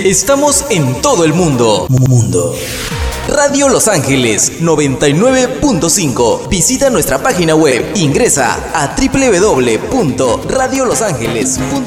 Estamos en todo el mundo. Radio Los Ángeles 99.5. Visita nuestra página web. Ingresa a www.radiolosangeles.com.